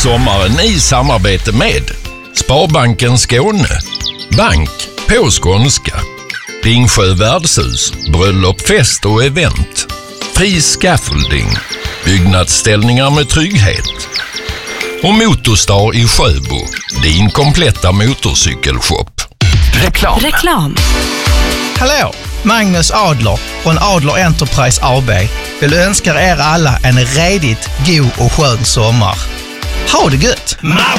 sommaren i samarbete med Sparbanken Skåne, bank på skånska, Ringsjö värdshus, bröllop, fest och event, Fri Scaffolding, byggnadsställningar med trygghet och Motorstar i Sjöbo, din kompletta motorcykelshop. Reklam. Hallå, Magnus Adler från Adler Enterprise AB vill önska er alla en redigt god och skön sommar. Ha det gött!